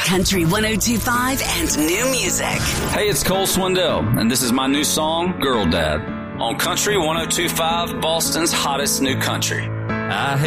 Country 102.5 and new music. Hey, it's Cole Swindell, and this is my new song, Girl Dad, on Country 102.5, Boston's hottest new country. I